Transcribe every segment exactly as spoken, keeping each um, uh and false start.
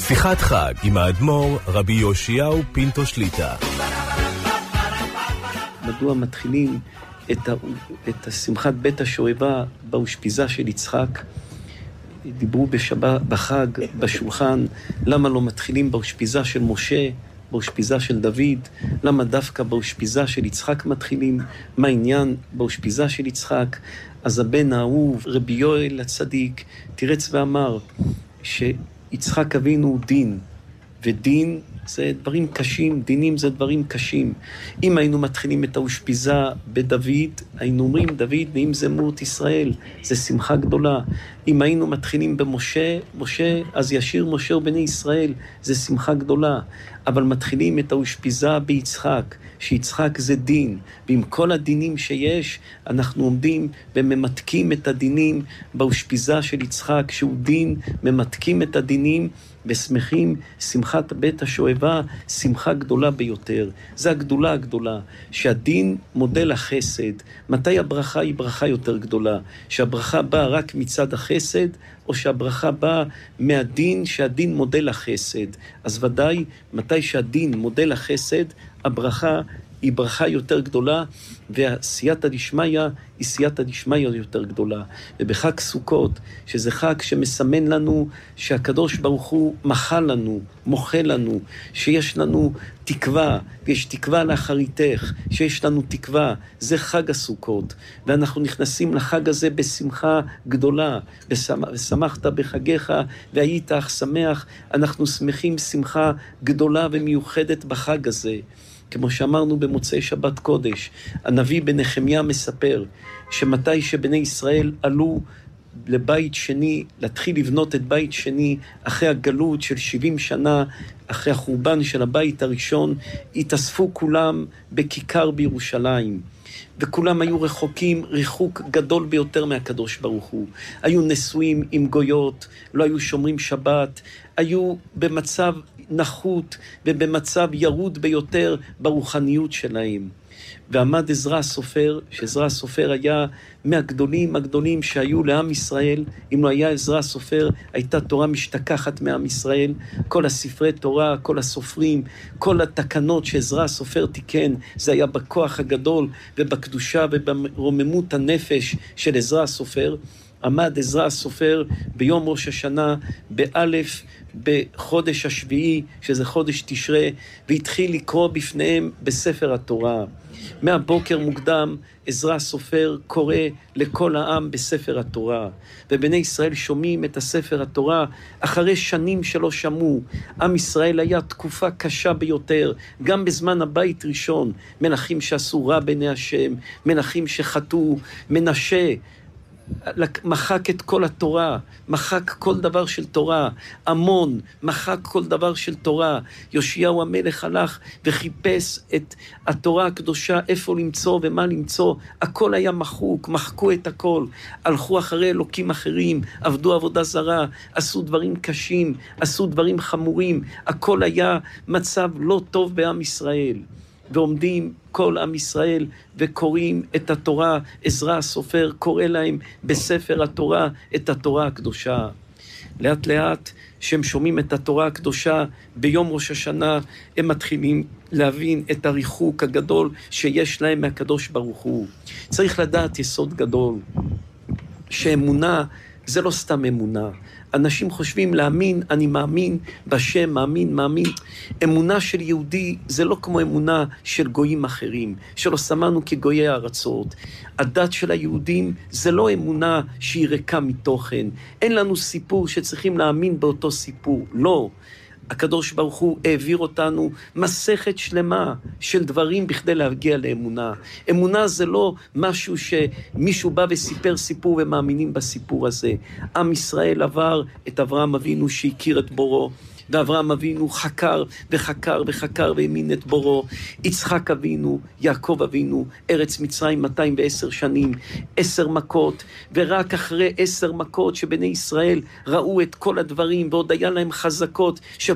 שיחת חג עם האדמו"ר רבי יאשיהו פינטו שליט"א. מדוע מתחילים את, ה... את שמחת בית השואבה באושפיזה של יצחק? דיברו בשבת, בחג, בשולחן, למה לא מתחילים באושפיזה של משה, באושפיזה של דוד? למה דווקא באושפיזה של יצחק מתחילים? מה העניין באושפיזה של יצחק? אז הבן האהוב, רבי יואל הצדיק, תירץ ואמר שיצחק אבינו הוא דין, ודין זה דברים קשים, דינים זה דברים קשים. אם היינו מתחילים את האושפיזה בדוד, היינו אומרים דוד ואם זה מות ישראל, זה שמחה גדולה. אם היינו מתחילים במשה, משה, אז ישיר משה ובני ישראל, זה שמחה גדולה. אבל מתחילים את האושפיזה ביצחק, שיצחק זה דין, ועם כל הדינים שיש, אנחנו עומדים וממתקים את הדינים באושפיזה של יצחק, שהוא דין, ממתקים את הדינים, ושמחים, שמחת בית השואבה, שמחה גדולה ביותר. זה הגדולה הגדולה, שהדין מודל החסד. מתי הברכה היא ברכה יותר גדולה? שהברכה באה רק מצד החסד, או שהברכה באה מהדין, שהדין מודל החסד. אז ודאי, מתי שהדין מודל החסד, הברכה היא ברכה יותר גדולה, והסייעתא דשמיא היא סייעתא דשמיא יותר גדולה. ובחג סוכות, שזה חג שמסמן לנו שהקדוש ברוך הוא מחל לנו, מוחל לנו, שיש לנו תקווה, ויש תקווה לאחריתך, שיש לנו תקווה, זה חג הסוכות. ואנחנו נכנסים לחג הזה בשמחה גדולה, ושמחת בחגיך והיית אך שמח. אנחנו שמחים שמחה גדולה ומיוחדת בחג הזה. כמו שאמרנו במוצאי שבת קודש, הנביא בנחמיה מספר שמתי שבני ישראל עלו לבית שני, להתחיל לבנות את בית שני, אחרי הגלות של שבעים שנה, אחרי החורבן של הבית הראשון, התאספו כולם בכיכר בירושלים. וכולם היו רחוקים, ריחוק גדול ביותר מהקדוש ברוך הוא. היו נשואים עם גויות, לא היו שומרים שבת, היו במצב נחות ובמצב ירוד ביותר ברוחניות שלהם. ועמד עזרא הסופר, שעזרא הסופר היה מהגדולים הגדולים שהיו לעם ישראל. אם לא היה עזרא הסופר, הייתה תורה משתכחת מעם ישראל. כל הספרי תורה, כל הסופרים, כל התקנות שעזרא הסופר תיקן, זה היה בכוח הגדול ובקדושה וברוממות הנפש של עזרא הסופר. עמד עזרא הסופר ביום ראש השנה, באלף, בחודש השביעי, שזה חודש תשרי, והתחיל לקרוא בפניהם בספר התורה. מהבוקר מוקדם עזרא הסופר קורא לכל העם בספר התורה, ובני ישראל שומעים את הספר התורה אחרי שנים שלא שמעו. עם ישראל היה תקופה קשה ביותר, גם בזמן הבית ראשון, מלכים שעשו רע בעיני השם, מלכים שחטאו. מנשה מחק את כל התורה, מחק כל דבר של תורה. עמון מחק כל דבר של תורה. יאשיהו המלך הלך וחיפש את התורה הקדושה, איפה למצוא ומה למצוא. הכל היה מחוק, מחקו את הכל. הלכו אחרי אלוקים אחרים, עבדו עבודה זרה, עשו דברים קשים, עשו דברים חמורים. הכל היה מצב לא טוב בעם ישראל. ועומדים כל עם ישראל וקוראים את התורה. עזרא הסופר קורא להם בספר התורה את התורה הקדושה. לאט לאט שהם שומעים את התורה הקדושה ביום ראש השנה, הם מתחילים להבין את הריחוק הגדול שיש להם מהקדוש ברוך הוא. צריך לדעת יסוד גדול, שאמונה זה לא סתם אמונה. אנשים חושבים להאמין, אני מאמין בשם, מאמין, מאמין. אמונה של יהודי זה לא כמו אמונה של גויים אחרים, שלא שמענו כגויי הארצות. הדת של היהודים זה לא אמונה שהיא ריקה מתוכן. אין לנו סיפור שצריכים להאמין באותו סיפור, לא. הקדוש ברוך הוא העביר אותנו מסכת שלמה של דברים בכדי להגיע לאמונה. אמונה זה לא משהו שמישהו בא וסיפר סיפור ומאמינים בסיפור הזה. עם ישראל עבר את אברהם אבינו שהכיר את בורו, ואברהם אבינו חקר וחקר וחקר והאמין את בורו. יצחק אבינו, יעקב אבינו, ארץ מצרים מאתיים ועשר שנים, עשר מכות, ורק אחרי עשר מכות שבני ישראל ראו את כל הדברים, ועוד היה להם חזקות, שכל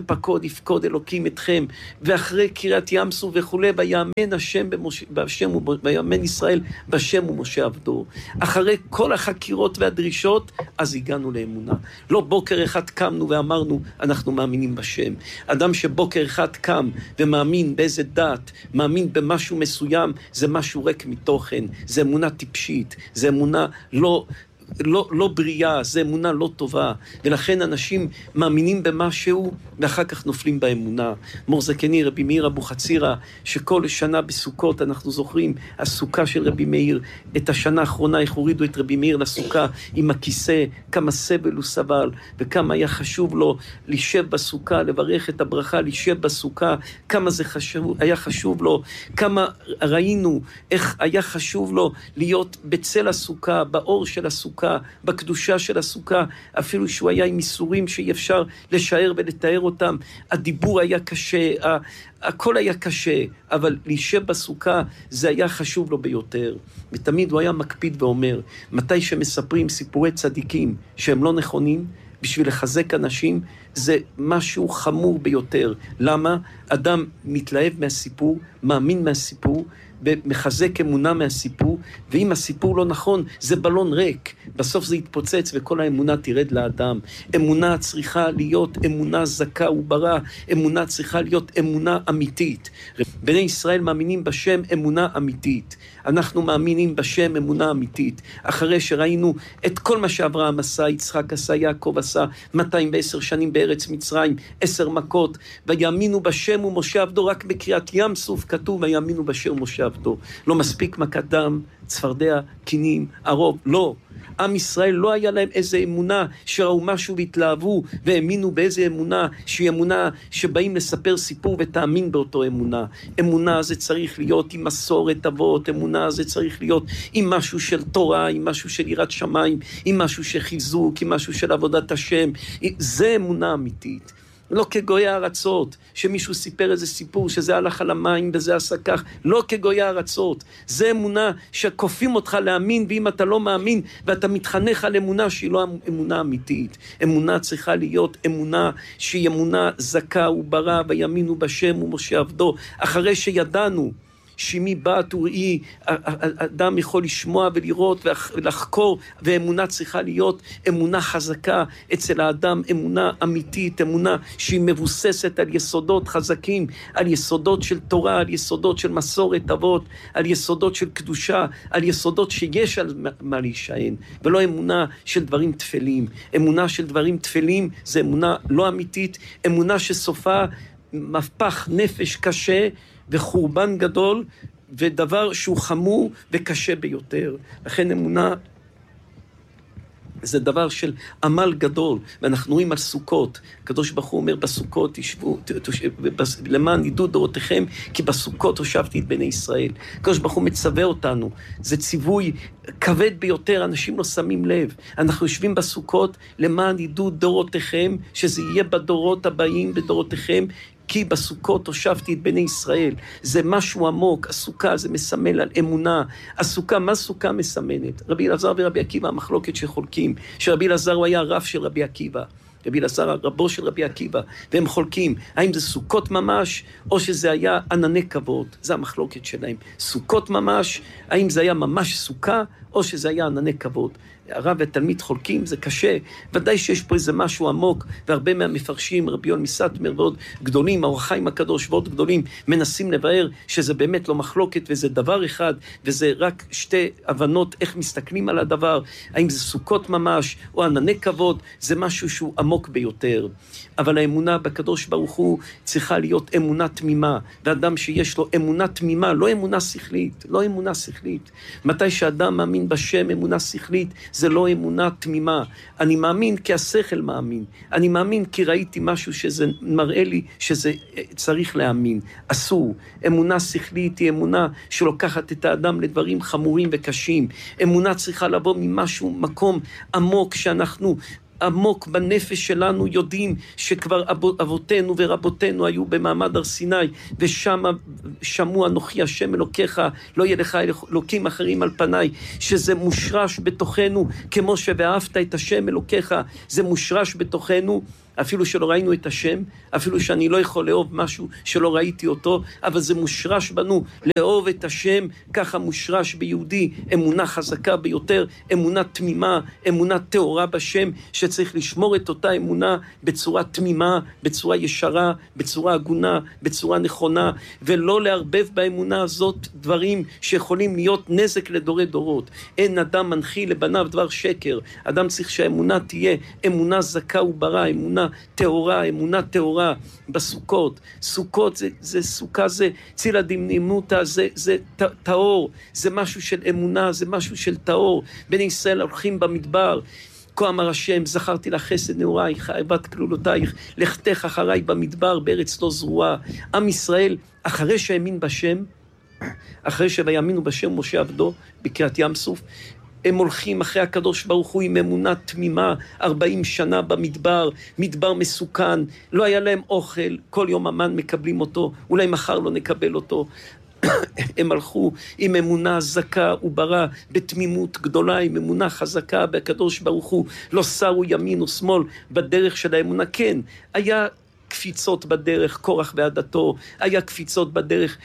פקוד יפקוד אלוקים אתכם, ואחרי קריאת ים סוף וכולי, ויאמן השם במשה, בשם, ויאמן ישראל בשם ומשה עבדו. אחרי כל החקירות והדרישות, אז הגענו לאמונה. לא בוקר אחד קמנו ואמרנו, אנחנו מאמינים בשם. אדם שבוקר אחד קם ומאמין באיזה דת, מאמין במשהו מסוים, זה משהו ריק מתוכן, זה אמונה טיפשית, זה אמונה לא... לא, לא בריאה, זה אמונה לא טובה, ולכן אנשים מאמינים במשהו ואחר כך נופלים באמונה. מור זקני, רבי מאיר אבוחצירא, שכל שנה בסוכות אנחנו זוכרים הסוכה של רבי מאיר, את השנה האחרונה איך הורידו את רבי מאיר לסוכה עם הכיסא, כמה סבל הוא סבל וכמה היה חשוב לו לשב בסוכה, לברך את הברכה, לשב בסוכה, כמה זה חשוב, היה חשוב לו, כמה ראינו איך היה חשוב לו להיות בצל הסוכה, באור של הסוכה, בקדושה של הסוכה, אפילו שהוא היה עם איסורים שאי אפשר לשער ולתאר אותם. הדיבור היה קשה, הכל היה קשה, אבל להישב בסוכה זה היה חשוב לו ביותר. ותמיד הוא היה מקפיד ואומר, מתי שמספרים סיפורי צדיקים שהם לא נכונים, בשביל לחזק אנשים, זה משהו חמור ביותר. למה? אדם מתלהב מהסיפור, מאמין מהסיפור, ומחזק אמונה מהסיפור, ואם הסיפור לא נכון, זה בלון ריק. בסוף זה יתפוצץ וכל האמונה תרד לאדם. אמונה צריכה להיות אמונה זכה וברא, אמונה צריכה להיות אמונה אמיתית. בני ישראל מאמינים בשם אמונה אמיתית. אנחנו מאמינים בשם אמונה אמיתית. אחרי שראינו את כל מה שאברהם עשה, יצחק עשה, יעקב עשה, מאתיים ועשר שנים בארץ מצרים, עשר מכות, ויאמינו בשם ומשה עבדו, רק בקריאת ים סוף כתוב, ויאמינו בשם ומשה עבדו. לא מספיק מכת דם, צפרדע, קינים, ערוב, לא. עם ישראל לא היה להם איזה אמונה שראו משהו והתלהבו והאמינו באיזה אמונה שהיא אמונה שבאים לספר סיפור ותאמין באותו אמונה. אמונה זה צריך להיות עם מסורת אבות, אמונה זה צריך להיות עם משהו של תורה, עם משהו של יראת שמיים, עם משהו של חיזוק, עם משהו של עבודת השם. זה אמונה אמיתית. לא כגויי הארצות, שמישהו סיפר איזה סיפור שזה הלך על המים וזה עשה כך, לא כגויי הארצות. זה אמונה שכופים אותך להאמין, ואם אתה לא מאמין ואתה מתחנך על אמונה שהיא לא אמונה אמיתית. אמונה צריכה להיות אמונה שהיא אמונה זכה וברא, ויאמינו בשם ומשה עבדו. אחרי שידענו שמי בת וראי, אדם יכול לשמוע ולראות ולחקור, ואמונה צריכה להיות אמונה חזקה אצל האדם, אמונה אמיתית, אמונה שהיא מבוססת על יסודות חזקים, על יסודות של תורה, על יסודות של מסורת אבות, על יסודות של קדושה, על יסודות שיש על מה להישען, ולא אמונה של דברים תפלים. אמונה של דברים תפלים זה אמונה לא אמיתית, אמונה שסופה מפח נפש קשה וחורבן גדול, ודבר שהוא חמור וקשה ביותר. לכן אמונה זה דבר של עמל גדול, ואנחנו רואים על סוכות, הקדוש ברוך הוא אומר בסוכות, תשבו, למען ידעו דורותיכם, כי בסוכות הושבתי את בני ישראל. הקדוש ברוך הוא מצווה אותנו, זה ציווי כבד ביותר, אנשים לא שמים לב. אנחנו יושבים בסוכות, למען ידעו דורותיכם, שזה יהיה בדורות הבאים, בדורותיכם, כי בסוכות הושבתי את בני ישראל. זה משהו עמוק, הסוכה זה מסמל על אמונה. הסוכה, מה סוכה מסמנת? רבי אלעזר ורבי עקיבא, המחלוקת שחולקים, שרבי אלעזר הוא היה רב של רבי עקיבא, רבי אלעזר רבו של רבי עקיבא, והם חולקים, האם זה סוכות ממש, או שזה היה ענני כבוד. זה המחלוקת שלהם. סוכות ממש, האם זה היה ממש סוכה, או שזה היה ענני כבוד. הרב והתלמיד חולקים, זה קשה, ודאי שיש פה איזה משהו עמוק, והרבה מהמפרשים, רבי יואל מסטמר ועוד גדולים, האור החיים הקדוש ועוד גדולים, מנסים לבאר שזה באמת לא מחלוקת, וזה דבר אחד, וזה רק שתי הבנות איך מסתכלים על הדבר, האם זה סוכות ממש, או ענני כבוד, זה משהו שהוא עמוק ביותר. אבל האמונה בקדוש ברוך הוא צריכה להיות אמונה תמימה, ואדם שיש לו אמונה תמימה, לא אמונה שכלית, לא אמונה שכלית. מתי שאדם מאמין בשם אמונה שכלית, זה לא אמונה תמימה. אני מאמין כי השכל מאמין. אני מאמין כי ראיתי משהו שזה מראה לי שזה צריך להאמין. אסור. אמונה שכלית היא אמונה שלוקחת את האדם לדברים חמורים וקשים. אמונה צריכה לבוא ממשהו, מקום עמוק שאנחנו עמוק בנפש שלנו יודעים שכבר אבותינו ורבותינו היו במעמד הר סיני, ושם שמעו אנוכי השם אלוקיך, לא יהיה לך אלוקים אחרים על פניי, שזה מושרש בתוכנו, כמו שאהבת את השם אלוקיך, זה מושרש בתוכנו, אפילו שלא ראינו את השם, אפילו שאני לא יכול לאהוב משהו שלא ראיתי אותו, אבל זה מושרש בנו, לאהוב את השם, ככה מושרש ביהודי, אמונה חזקה ביותר, אמונה תמימה, אמונה תאורה בשם, שצריך לשמור את אותה אמונה בצורה תמימה, בצורה ישרה, בצורה הגונה, בצורה נכונה, ולא לערבב באמונה הזאת דברים שיכולים להיות נזק לדורי דורות. אין אדם מנחיל לבניו דבר שקר, אדם צריך שהאמונה תהיה אמונה זכה וברא, אמונה תאורה, אמונה תאורה בסוכות. סוכות זה, זה סוכה, זה צילה דמנימותא, זה, זה תאור, זה משהו של אמונה, זה משהו של תאור. בני ישראל הולכים במדבר, כה אמר השם, זכרתי לך חסד נעורייך, אהבת כלולותייך, לכתך אחריי במדבר, בארץ לא זרועה. עם ישראל, אחרי שהאמין בשם, אחרי שהאמינו בשם משה עבדו, בקריאת ים סוף, הם הולכים אחרי הקדוש ברוך הוא עם אמונה תמימה, ארבעים שנה במדבר, מדבר מסוכן, לא היה להם אוכל, כל יום המן מקבלים אותו, אולי מחר לא נקבל אותו. הם הלכו עם אמונה זכה וברא, בתמימות גדולה, עם אמונה חזקה בקדוש ברוך הוא, לא שרו ימין או שמאל בדרך של האמונה. כן, היה קפיצות בדרך, קורח ועדתו, היה קפיצות בדרך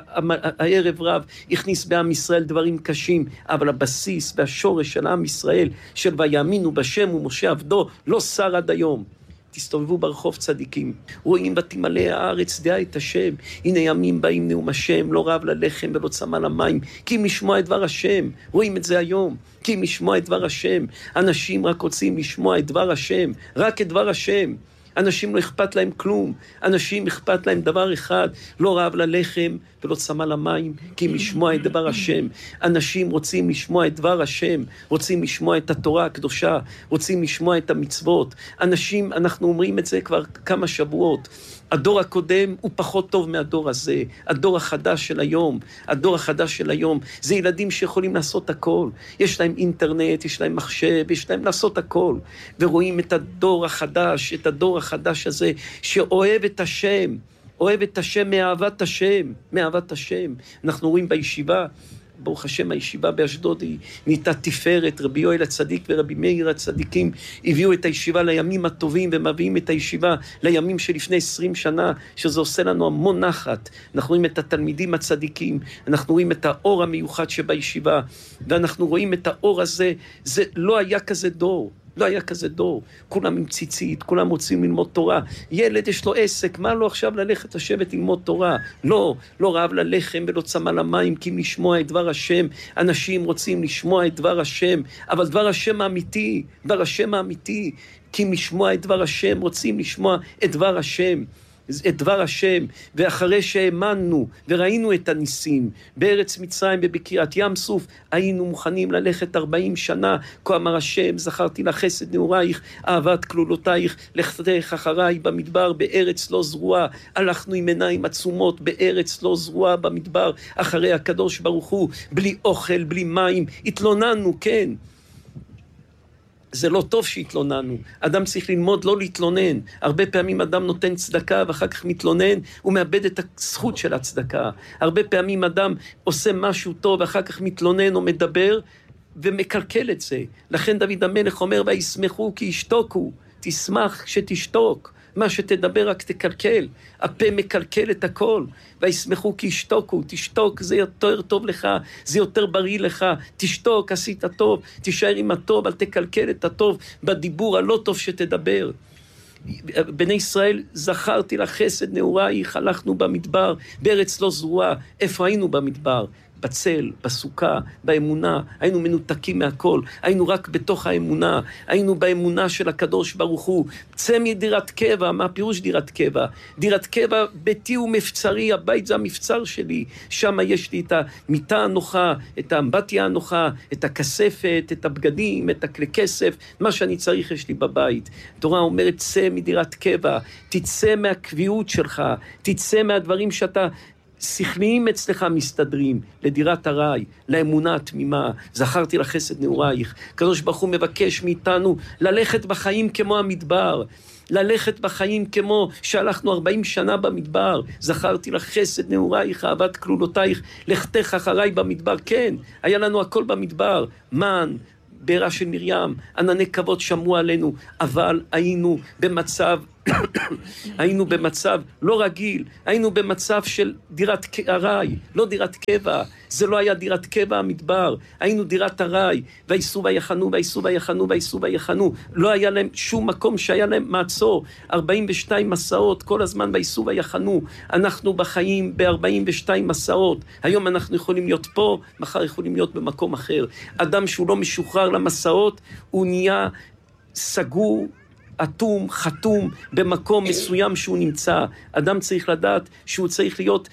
שהערב רב הכניס בעם ישראל דברים קשים, אבל הבסיס והשורש של עם ישראל, של ויאמינו בשם ומשה עבדו, לא שר עד היום. תסתובבו ברחוב צדיקים, רואים ותמלא הארץ דעה את השם, הנה ימים באים נאום השם, לא רב ללחם ולא צמא למים, כי אם לשמוע את דבר השם, רואים את זה היום, כי אם לשמוע את דבר השם, אנשים רק רוצים לשמוע את דבר השם, רק את דבר השם, אנשים לא אכפת להם כלום, אנשים אכפת להם דבר אחד, לא רעב ללחם ולא צמא למים, כי אם לשמוע את דבר השם. אנשים רוצים לשמוע את דבר השם, רוצים לשמוע את התורה הקדושה, רוצים לשמוע את המצוות. אנשים, אנחנו אומרים את זה כבר כמה שבועות, הדור הקודם הוא פחות טוב מהדור הזה, הדור החדש של היום, הדור החדש של היום, זה ילדים שיכולים לעשות הכל, יש להם אינטרנט, יש להם מחשב, יש להם לעשות הכל, ורואים את הדור החדש, את הדור החדש הזה, שאוהב את השם, אוהב את השם מאהבת השם, מאהבת השם. אנחנו רואים בישיבה, ברוך השם, הישיבה באשדוד היא נהייתה תפארת, רבי יואל הצדיק ורבי מאיר הצדיקים הביאו את הישיבה לימים הטובים, ומביאים את הישיבה לימים שלפני עשרים שנה, שזה עושה לנו המון נחת. אנחנו רואים את התלמידים הצדיקים, אנחנו רואים את האור המיוחד שבישיבה, ואנחנו רואים את האור הזה, זה לא היה כזה דור. לא היה כזה דור, כולם עם ציצית, כולם רוצים ללמוד תורה, ילד יש לו עסק, מה לו עכשיו ללכת לשבת ללמוד תורה? לא, לא רעב ללחם ולא צמא למים, כי אם לשמוע את דבר השם, אנשים רוצים לשמוע את דבר השם, אבל דבר השם האמיתי, דבר השם האמיתי, כי אם לשמוע את דבר השם, רוצים לשמוע את דבר השם, את דבר השם, ואחרי שהאמנו וראינו את הניסים בארץ מצרים ובקריאת ים סוף, היינו מוכנים ללכת ארבעים שנה, כה אמר השם, זכרתי לך חסד נעורייך, אהבת כלולותייך, לכתך אחריי במדבר, בארץ לא זרועה. הלכנו עם עיניים עצומות בארץ לא זרועה במדבר, אחרי הקדוש ברוך הוא, בלי אוכל, בלי מים, התלוננו, כן. זה לא טוב שהתלוננו, אדם צריך ללמוד לא להתלונן. הרבה פעמים אדם נותן צדקה ואחר כך מתלונן, הוא מאבד את הזכות של הצדקה. הרבה פעמים אדם עושה משהו טוב ואחר כך מתלונן או מדבר ומקלקל את זה. לכן דוד המלך אומר, וישמחו כי ישתוקו, תשמח שתשתוק, מה שתדבר רק תקלקל, הפה מקלקל את הכל, וישמחו כי ישתוקו, תשתוק, זה יותר טוב לך, זה יותר בריא לך, תשתוק, עשית טוב, תישאר עם הטוב, אל תקלקל את הטוב בדיבור הלא טוב שתדבר. בני ישראל, זכרתי לך חסד נעורייך, הלכנו במדבר, בארץ לא זרועה. איפה היינו במדבר? בצל, בסוכה, באמונה, היינו מנותקים מהכל, היינו רק בתוך האמונה, היינו באמונה של הקדוש ברוך הוא. צא מדירת קבע, מה פירוש דירת קבע? דירת קבע, ביתי ומפצרי, הבית זה המפצר שלי, שם יש לי את המיטה הנוחה, את האמבטיה הנוחה, את הכספת, את הבגדים, את הכלי כסף, מה שאני צריך יש לי בבית. התורה אומרת, צא מדירת קבע, תצא מהקביעות שלך, תצא מהדברים שאתה שכליים אצלך מסתדרים, לדירת הרי, לאמונה התמימה. זכרתי לך חסד נעורייך. הקדוש ברוך הוא מבקש מאיתנו ללכת בחיים כמו המדבר, ללכת בחיים כמו שהלכנו ארבעים שנה במדבר. זכרתי לך חסד נעורייך, אהבת כלולותייך, לכתך אחריי במדבר. כן, היה לנו הכל במדבר, מן, בעירה של מרים, ענני כבוד שמרו עלינו, אבל היינו במצב, היינו במצב לא רגיל, היינו במצב של דירת ארעי, לא דירת קבע, זה לא היה דירת קבע המדבר, היינו דירת ארעי, וייסעו ויחנו, וייסעו ויחנו, וייסעו ויחנו, לא היה להם שום מקום שהיה להם מעצור, ארבעים ושתיים מסעות, כל הזמן וייסעו ויחנו, אנחנו בחיים ב-ארבעים ושתיים מסעות, היום אנחנו יכולים להיות פה, מחר יכולים להיות במקום אחר, אדם שהוא לא משוחרר למסעות, הוא נהיה סגור, אטום, חתום, במקום מסוים שהוא נמצא. אדם צריך לדעת שהוא צריך להיות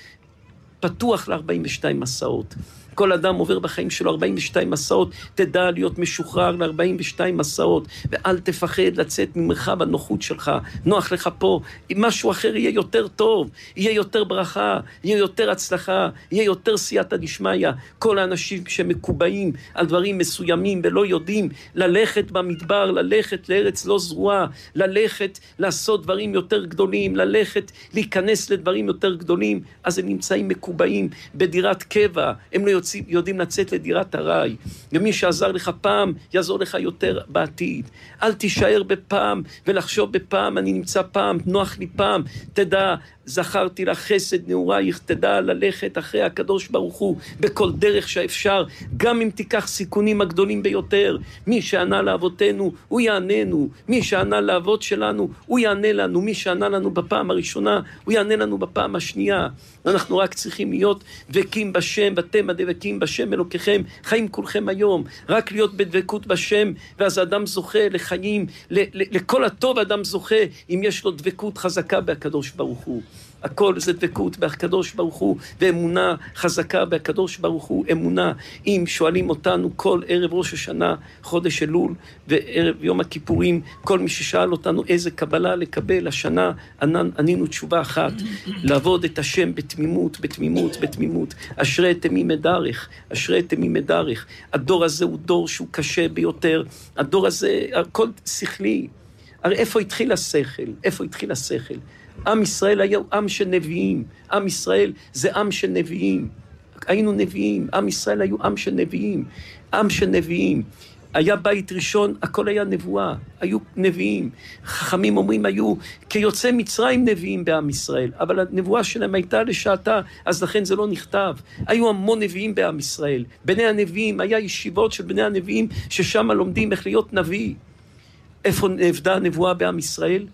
פתוח ל-ארבעים ושתיים מסעות. כל אדם עובר בחיים שלו ארבעים ושתיים מסעות, תדע להיות משוחרר ל-ארבעים ושתיים מסעות, ואל תפחד לצאת ממרחב הנוחות שלך, נוח לך פה, אם משהו אחר יהיה יותר טוב, יהיה יותר ברכה, יהיה יותר הצלחה, יהיה יותר סייעתא דשמיא. כל האנשים שמקובעים על דברים מסוימים ולא יודעים ללכת במדבר, ללכת לארץ לא זרועה, ללכת לעשות דברים יותר גדולים, ללכת להיכנס לדברים יותר גדולים, אז הם נמצאים מקובעים בדירת קבע, הם לא יודעים יודעים לצאת לדירת ארעי, ומי שעזר לך פעם, יעזור לך יותר בעתיד. אל תישאר בפעם, ולחשוב בפעם, אני נמצא פעם, נוח לי פעם, תדע, זכרתי לך חסד נעורייך, תדע ללכת אחרי הקדוש ברוך הוא, בכל דרך שאפשר, גם אם תיקח סיכונים הגדולים ביותר. מי שענה לאבותינו, הוא יעננו, מי שענה לאבות שלנו, הוא יענה לנו, מי שענה לנו בפעם הראשונה, הוא יענה לנו בפעם השנייה. אנחנו רק צריכים להיות דבקים בשם, ואתם הדבקים בשם אלוקיכם, חיים כולכם היום, רק להיות בדבקות בשם, ואז האדם זוכה לחיים, לכל הטוב האדם זוכה, אם יש לו דבקות חזקה בהקדוש ברוך הוא. הכל זה דבקות בהקדוש ברוך הוא, ואמונה חזקה בהקדוש ברוך הוא, אמונה. אם שואלים אותנו כל ערב ראש השנה, חודש אלול, וערב יום הכיפורים, כל מי ששאל אותנו איזה קבלה לקבל השנה, ענינו תשובה אחת, לעבוד את השם בתמימות, בתמימות, בתמימות. אשרי תמימי דרך, אשרי תמימי דרך. הדור הזה הוא דור שהוא קשה ביותר, הדור הזה, הכל שכלי. הרי איפה התחיל השכל? איפה התחיל השכל? עם ישראל היה עם של נביאים, עם ישראל זה עם של נביאים, היינו נביאים, עם ישראל היו עם של נביאים, עם של נביאים, היה בית ראשון, הכל היה נבואה, היו נביאים, חכמים אומרים היו כיוצא מצרים נביאים בעם ישראל, אבל הנבואה שלהם הייתה לשעתה, אז לכן זה לא נכתב, היו המון נביאים בעם ישראל, בני הנביאים, היה ישיבות של בני הנביאים, ששם לומדים איך להיות נביא. איפה נבדה הנבואה בעם ישראל?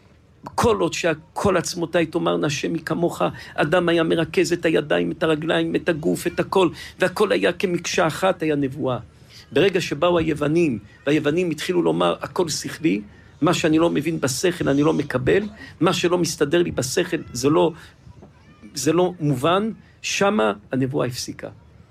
כל עוד שכל עצמותיי תאמרנה השם מכמוך, אדם היה מרכז את הידיים, את הרגליים, את הגוף, את הכל, והכל היה כמקשה אחת, היה נבואה. ברגע שבאו היוונים, והיוונים התחילו לומר הכל שכלי, מה שאני לא מבין בשכל אני לא מקבל, מה שלא מסתדר לי בשכל זה לא, זה לא מובן, שמה הנבואה הפסיקה.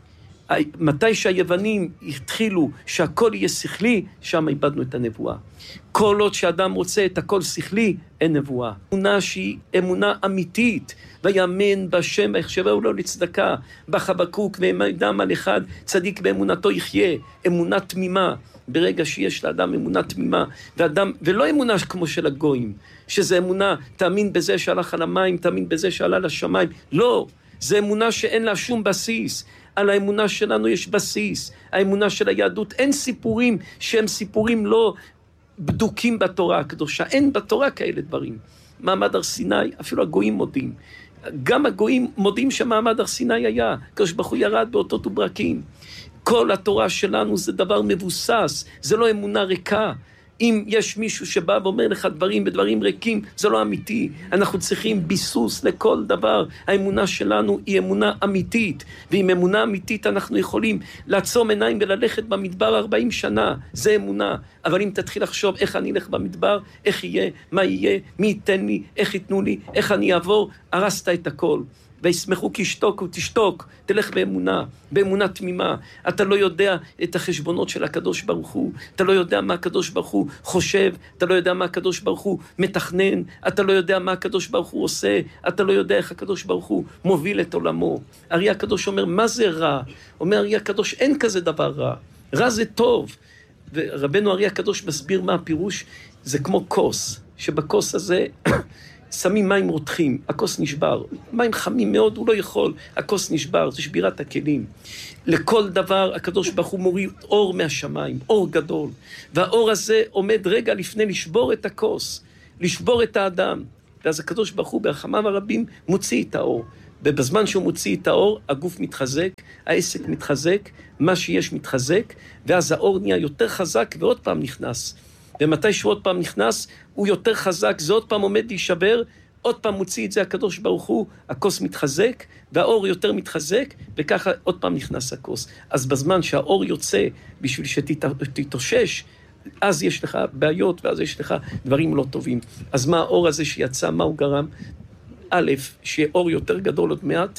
מתי שהיוונים התחילו שהכל יהיה שכלי, שם איבדנו את הנבואה. כל עוד שאדם רוצה את הכל שכלי, אין נבואה. אמונה שהיא אמונה אמיתית, ויאמן בשם ויחשבהו לו לצדקה, בחבקוק ואדם על אחד, צדיק באמונתו יחיה, אמונה תמימה. ברגע שיש לאדם אמונה תמימה, ואדם, ולא אמונה כמו של הגויים, שזה אמונה, תאמין בזה שהלך על המים, תאמין בזה שעלה לשמיים, לא, זה אמונה שאין לה שום בסיס. על האמונה שלנו יש בסיס, האמונה של היהדות, אין סיפורים שהם סיפורים לא בדוקים בתורה הקדושה, אין בתורה כאלה דברים. מעמד הר סיני, אפילו הגויים מודים, גם הגויים מודים שמעמד הר סיני היה, הקדוש ברוך הוא ירד באותות וברקים. כל התורה שלנו זה דבר מבוסס, זה לא אמונה ריקה. אם יש מישהו שבא ואומר לך דברים בדברים ריקים, זה לא אמיתי. אנחנו צריכים ביסוס לכל דבר. האמונה שלנו היא אמונה אמיתית, ועם אמונה אמיתית אנחנו יכולים לעצום עיניים וללכת במדבר ארבעים שנה, זה אמונה. אבל אם תתחיל לחשוב איך אני אלך במדבר, איך יהיה, מה יהיה, מי ייתן לי, איך ייתנו לי, איך אני אעבור, הרסת את הכל. וישמחו כי ישתוקו, תשתוק, תלך באמונה, באמונה תמימה. אתה לא יודע את החשבונות של הקדוש ברוך הוא, אתה לא יודע מה הקדוש ברוך הוא חושב, אתה לא יודע מה הקדוש ברוך הוא מתכנן, אתה לא יודע מה הקדוש ברוך הוא עושה, אתה לא יודע איך הקדוש ברוך הוא מוביל את עולמו. אריה הקדוש אומר, מה זה רע? אומר אריה הקדוש, אין כזה דבר רע, רע זה טוב. ורבנו אריה הקדוש מסביר מה הפירוש, זה כמו כוס, שבכוס הזה שמים מים רותחים, הכוס נשבר. מים חמים מאוד, הוא לא יכול, הכוס נשבר, זה שבירת הכלים. לכל דבר הקדוש ברוך הוא מוריד אור מהשמיים, אור גדול. והאור הזה עומד רגע לפני לשבור את הכוס, לשבור את האדם. ואז הקדוש ברוך הוא ברחמיו הרבים מוציא את האור. ובזמן שהוא מוציא את האור, הגוף מתחזק, העסק מתחזק, מה שיש מתחזק, ואז האור נהיה יותר חזק ועוד פעם נכנס. ומתי שהוא עוד פעם נכנס, הוא יותר חזק, זה עוד פעם עומד להישבר, עוד פעם מוציא את זה הקדוש ברוך הוא, הכוס מתחזק, והאור יותר מתחזק, וככה עוד פעם נכנס הכוס. אז בזמן שהאור יוצא בשביל שתתאושש, אז יש לך בעיות, ואז יש לך דברים לא טובים. אז מה האור הזה שיצא, מה הוא גרם? א', שיהיה אור יותר גדול עוד מעט,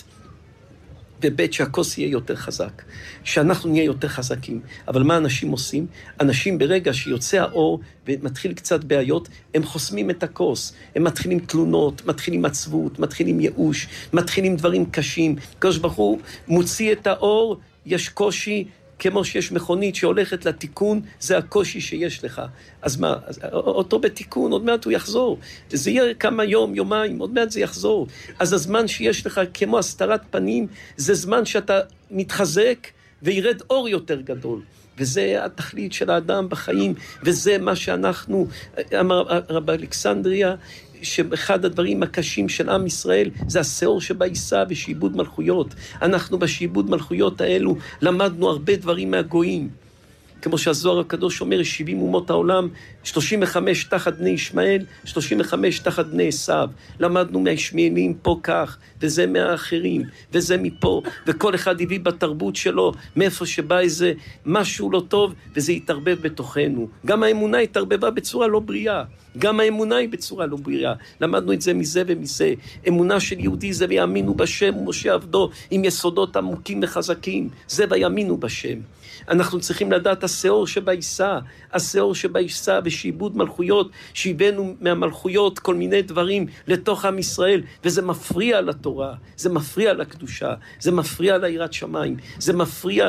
וב' שהכוס יהיה יותר חזק, שאנחנו נהיה יותר חזקים. אבל מה אנשים עושים? אנשים ברגע שיוצא האור ומתחיל קצת בעיות, הם חוסמים את הכוס, הם מתחילים תלונות, מתחילים עצבות, מתחילים ייאוש, מתחילים דברים קשים. הקדוש ברוך הוא מוציא את האור, יש קושי, כמו שיש מכונית שהולכת לתיקון, זה הקושי שיש לך. אז מה, אותו בתיקון, עוד מעט הוא יחזור. זה יהיה כמה יום, יומיים, עוד מעט זה יחזור. אז הזמן שיש לך כמו הסתרת פנים, זה זמן שאתה מתחזק וירד אור יותר גדול. וזה התכלית של האדם בחיים, וזה מה שאנחנו, אמר רב אלכסנדריה, שאחד הדברים הקשים של עם ישראל זה השאור שבעיסה ושיבוד מלכויות. אנחנו בשיבוד מלכויות האלו למדנו הרבה דברים מהגויים. כמו שהזוהר הקדוש אומר, שבעים אומות העולם, שלושים וחמש תחת בני ישמעאל, שלושים וחמש תחת בני עשיו. למדנו מהישמעאלים פה כך, וזה מהאחרים, וזה מפה, וכל אחד הביא בתרבות שלו, מאיפה שבא איזה משהו לא טוב, וזה יתערבב בתוכנו. גם האמונה התערבבה בצורה לא בריאה. גם האמונה היא בצורה לא בריאה. למדנו את זה מזה ומזה. אמונה של יהודי זה ויאמינו בשם ומשה עבדו, עם יסודות עמוקים וחזקים. זה ויאמינו בשם. אנחנו צריכים לדעת השאור שבעיסה, השאור שבעיסה ושיבוד מלכויות, שהבאנו מהמלכויות כל מיני דברים לתוך עם ישראל, וזה מפריע לתורה, זה מפריע לקדושה, זה מפריע ליראת שמיים, זה מפריע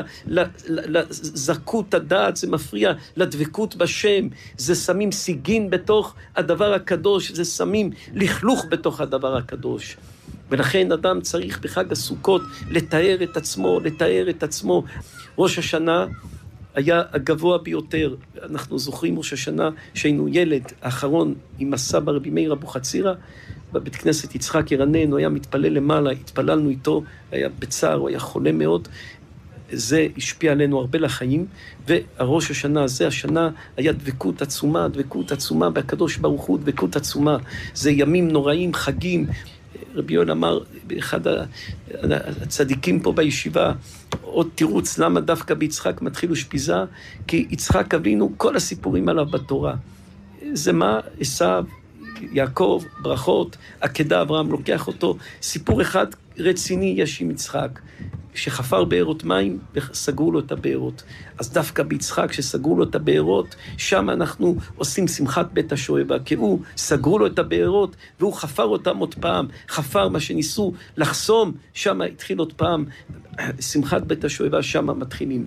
לזכות הדעת, זה מפריע לדבקות בשם, זה שמים סיגין בתוך הדבר הקדוש, זה שמים לכלוך בתוך הדבר הקדוש. ולכן אדם צריך בחג הסוכות לתאר את עצמו, לתאר את עצמו. ראש השנה היה הגבוה ביותר. אנחנו זוכרים ראש השנה שהיינו ילד האחרון עם הסבא רבי מאיר אבוחצירא, בבית כנסת יצחק ירנן, הוא היה מתפלל למעלה, התפללנו איתו, היה בצער, הוא היה חולה מאוד, זה השפיע עלינו הרבה לחיים, והראש השנה הזה, השנה היה דבקות עצומה, דבקות עצומה בהקדוש ברוך הוא, דבקות עצומה, זה ימים נוראים, חגים. רבי יואל אמר, באחד הצדיקים פה בישיבה, עוד תירוץ למה דווקא ביצחק מתחיל אושפיזה, כי יצחק אבינו, כל הסיפורים עליו בתורה. זה מה? עשיו, יעקב, ברכות, עקדה אברהם לוקח אותו. סיפור אחד רציני יש עם יצחק, שחפר בארות מים וסגרו לו את הבארות. אז דווקא ביצחק שסגרו לו את הבארות, שם אנחנו עושים שמחת בית השואבה, כי הוא סגרו לו את הבארות והוא חפר אותם עוד פעם, חפר מה שניסו לחסום, שם התחיל עוד פעם, שמחת בית השואבה, שם מתחילים.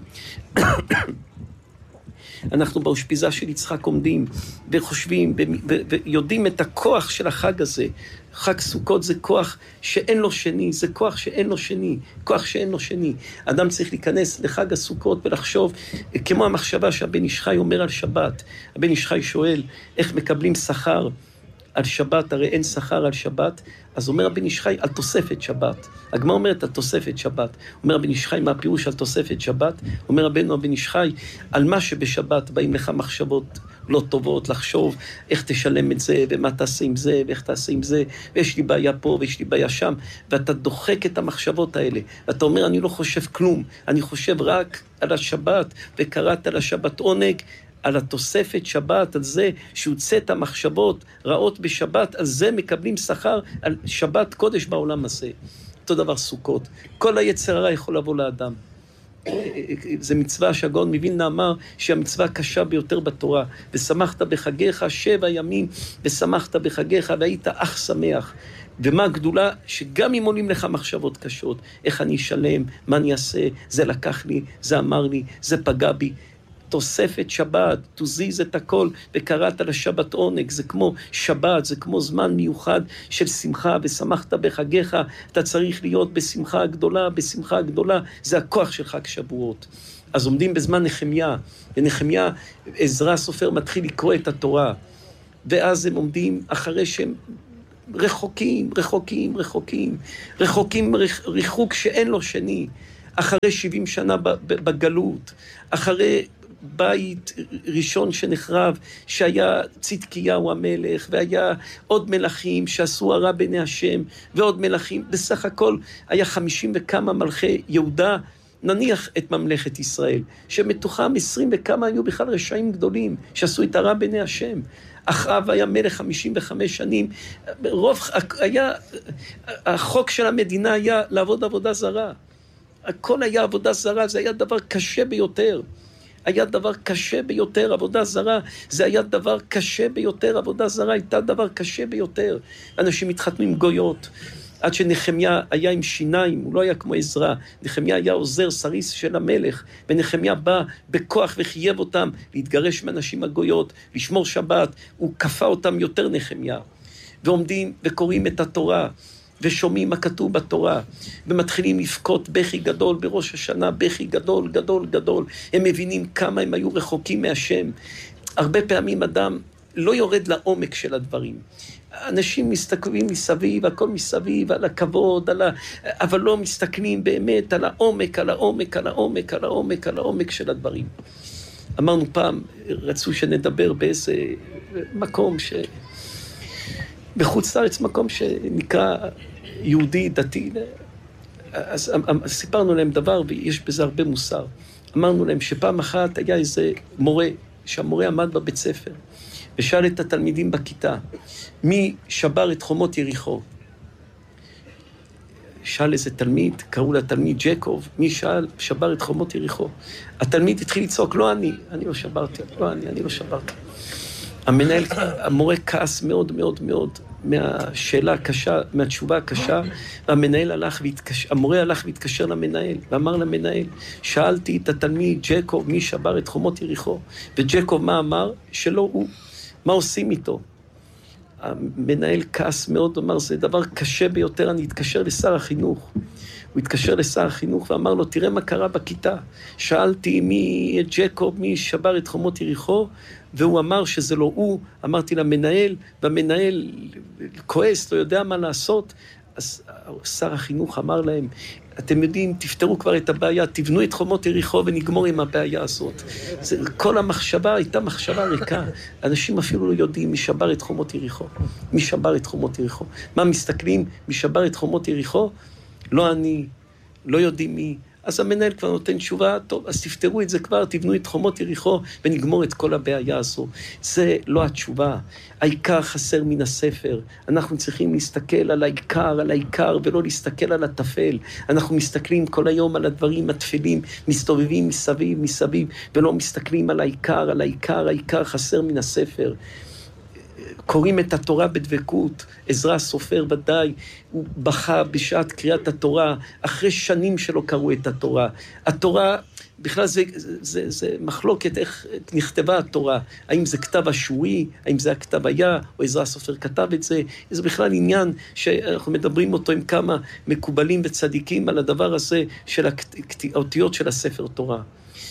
אנחנו באושפיזה של יצחק עומדים וחושבים ויודעים את הכוח של החג הזה. חג סוכות זה כוח שאין לו שני, זה כוח שאין לו שני, כוח שאין לו שני. אדם צריך להיכנס לחג הסוכות ולחשוב, כמו המחשבה שהבן איש חי אומר על שבת. הבן איש חי שואל, איך מקבלים שכר על שבת? הרי אין שכר על שבת. אז אומר הבן איש חי על תוספת שבת. הגמרא אומרת על תוספת שבת. אומר הבן איש חי, מה הפירוש על תוספת שבת? אומר רבנו הבן איש חי, על מה שבשבת באים לך מחשבות לא טובות, לחשוב איך תשלם את זה, ומה תעשה עם זה, ואיך תעשה עם זה, ויש לי בעיה פה, ויש לי בעיה שם, ואתה דוחק את המחשבות האלה. ואתה אומר, אני לא חושב כלום, אני חושב רק על השבת, וקראת על השבת עונג, על התוספת שבת, על זה שהוצאת המחשבות רעות בשבת, על זה מקבלים שכר, על שבת קודש בעולם הזה. אותו דבר סוכות. כל היצר הרע יכול לבוא לאדם. זה מצווה שהגאון מווילנה אמר שהמצווה הקשה ביותר בתורה, ושמחת בחגיך שבע ימים, ושמחת בחגיך והיית אך שמח. ומה הגדולה? שגם אם עולים לך מחשבות קשות, איך אני אשלם, מה אני אעשה, זה לקח לי, זה אמר לי, זה פגע בי, תוספת שבת, תוזיז את הכל, וקראת לשבת עונג, זה כמו שבת, זה כמו זמן מיוחד של שמחה, ושמחת בחגיך, אתה צריך להיות בשמחה גדולה, בשמחה גדולה, זה הכוח של חג שבועות. אז עומדים בזמן נחמיה, ונחמיה, עזרא הסופר מתחיל לקרוא את התורה, ואז הם עומדים אחרי שהם רחוקים, רחוקים, רחוקים, רחוקים ריחוק שאין לו שני, אחרי שבעים שנה בגלות, אחרי בית ראשון שנחרב, שהיה צדקיהו המלך, והיה עוד מלכים שעשו הרע בעיני השם, ועוד מלכים, בסך הכל היה חמישים וכמה מלכי יהודה, נניח את ממלכת ישראל, שמתוכם עשרים וכמה היו בכלל רשעים גדולים, שעשו את הרע בעיני השם. אחאב היה מלך חמישים וחמש שנים, רוב, היה, החוק של המדינה היה לעבוד עבודה זרה. הכל היה עבודה זרה, זה היה דבר קשה ביותר. היה דבר קשה ביותר, עבודה זרה, זה היה דבר קשה ביותר, עבודה זרה הייתה דבר קשה ביותר. אנשים התחתנו עם גויות, עד שנחמיה היה עם שיניים, הוא לא היה כמו עזרא, נחמיה היה עוזר סריס של המלך, ונחמיה בא בכוח וחייב אותם להתגרש מאנשים הגויות, לשמור שבת, הוא כפה אותם יותר נחמיה, ועומדים וקוראים את התורה, ושומעים מה כתוב בתורה, ומתחילים לפקות בכי גדול בראש השנה, בכי גדול, גדול, גדול, הם מבינים כמה הם היו רחוקים מהשם. הרבה פעמים אדם לא יורד לעומק של הדברים, אנשים מסתכלים מסביב, הכל מסביב, על הכבוד, על ה... אבל לא מסתכלים באמת על העומק, על העומק, על העומק, על העומק, על העומק של הדברים. אמרנו פעם, רצו שנדבר באיזה מקום ש... בחוץ לארץ, מקום שנקרא יהודי דתי, אז סיפרנו להם דבר, ויש בזה הרבה מוסר. אמרנו להם שפעם אחת היה איזה מורה, שהמורה עמד בבית ספר, ושאל את התלמידים בכיתה, מי שבר את חומות יריחו? שאל איזה תלמיד, קראו לתלמיד ג'קוב, מי שאל, שבר את חומות יריחו? התלמיד התחיל לצעוק, לא אני, אני לא שברתי, לא אני, אני לא שברתי. המנהל, המורה כעס מאוד מאוד מאוד מהשאלה הקשה, מהתשובה הקשה, והמנהל הלך והתקשר, המורה הלך והתקשר למנהל, ואמר למנהל, שאלתי את התלמיד ג'קוב, מי שבר את חומות יריחו? וג'קוב מה אמר? שלא הוא. מה עושים איתו? המנהל כעס מאוד, אמר, זה דבר קשה ביותר, אני אתקשר לשר החינוך. הוא התקשר לשר החינוך ואמר לו, תראה מה קרה בכיתה. שאלתי מי ג'קוב, מי שבר את חומות יריחו, והוא אמר שזה לא הוא, אמרתי למנהל, והמנהל כועס, לא יודע מה לעשות. אז שר החינוך אמר להם, אתם יודעים, תפתרו כבר את הבעיה, תבנו את חומות יריחו ונגמור עם הבעיה הזאת. זה, כל המחשבה הייתה מחשבה ריקה. אנשים אפילו לא יודעים מי שבר את חומות יריחו. מי שבר את חומות יריחו. מה מסתכלים? מי שבר את חומות יריחו? לא אני, לא יודעים מי. אז המנהל כבר נותן תשובה, טוב, אז תפתרו את זה כבר, תבנו את חומות יריחו ונגמור את כל הבעיה הזו. זה לא התשובה. העיקר חסר מן הספר. אנחנו צריכים להסתכל על העיקר, על העיקר, ולא להסתכל על הטפל. אנחנו מסתכלים כל היום על הדברים התפלים, מסתובבים מסביב, מסביב, ולא מסתכלים על העיקר, על העיקר, העיקר חסר מן הספר. קוראים את התורה בדבקות, עזרא הסופר ודאי, הוא בכה בשעת קריאת התורה, אחרי שנים שלא קראו את התורה. התורה, בכלל זה, זה, זה, זה מחלוקת איך נכתבה התורה, האם זה כתב אשורי, האם זה הכתב היה, או עזרא הסופר כתב את זה, זה בכלל עניין שאנחנו מדברים אותו עם כמה מקובלים וצדיקים על הדבר הזה של האותיות של הספר תורה.